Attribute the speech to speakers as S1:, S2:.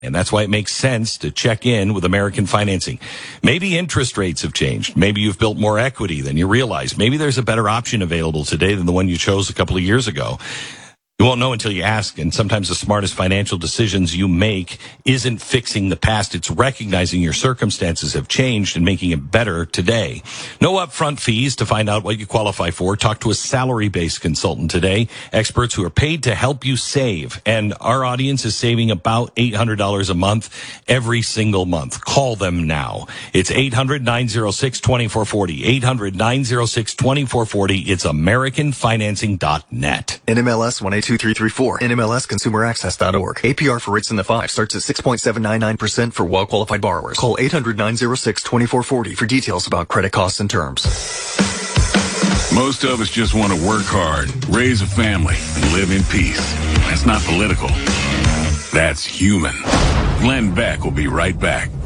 S1: And that's why it makes sense to check in with American Financing. Maybe interest rates have changed. Maybe you've built more equity than you realize. Maybe there's a better option available today than the one you chose a couple of years ago. You won't know until you ask, and sometimes the smartest financial decisions you make isn't fixing the past. It's recognizing your circumstances have changed and making it better today. No upfront fees to find out what you qualify for. Talk to a salary-based consultant today. Experts who are paid to help you save. And our audience is saving about $800 a month every single month. Call them now. It's 800-906-2440. 800-906-2440. It's AmericanFinancing.net.
S2: NMLS 182334. NMLSConsumerAccess.org. APR for rates in the 5 starts at 6.799% for well-qualified borrowers. Call 800-906-2440 for details about credit costs and terms.
S3: Most of us just want to work hard, raise a family, and live in peace. That's not political. That's human. Glenn Beck will be right back.